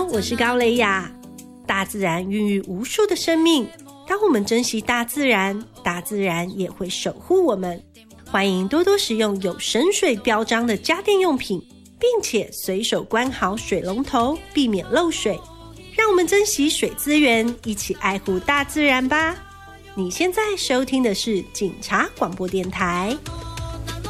我是高蕾雅。大自然孕育无数的生命，当我们珍惜大自然，大自然也会守护我们。欢迎多多使用有省水标章的家电用品，并且随手关好水龙头，避免漏水。让我们珍惜水资源，一起爱护大自然吧。你现在收听的是警察广播电台。